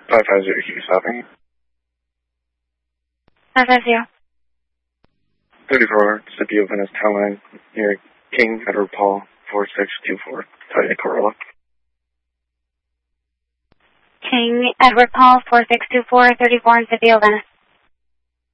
550 Hughes Avenue. 550. 34 Scipio Venice Town Line near King Edward Paul 4624 Toyota Corolla. King Edward Paul 4624 34 in Scipio Venice.